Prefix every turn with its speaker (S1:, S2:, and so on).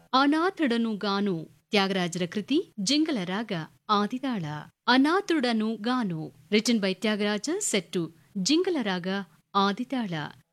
S1: ಅನಾಥುಡನು ಗಾನು ತ್ಯಾಗರಾಜರ ಕೃತಿ ಜಿಂಗಲ ರಾಗ ಆದಿತಾಳ. ಅನಾಥುಡನು ಗಾನು written by Tyagaraja set to ಜಿಂಗಲ ರಾಗ ಆದಿತಾಳ.